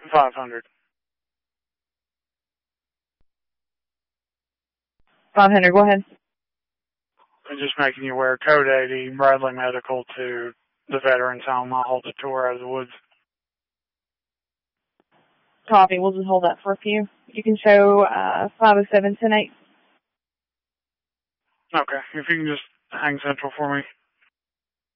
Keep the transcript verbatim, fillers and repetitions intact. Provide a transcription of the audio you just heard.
five hundred. five hundred, go ahead. I'm just making you aware, code eighty, Bradley Medical to the Veterans Home. I'll hold the tour out of the woods. Copy, we'll just hold that for a few. You can show uh, five oh seven, ten eight. Okay, if you can just hang central for me.